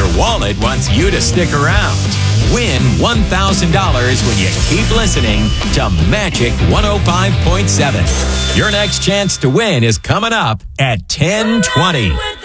Your wallet wants you to stick around. Win $1,000 when you keep listening to Magic 105.7. Your next chance to win is coming up at 10:20.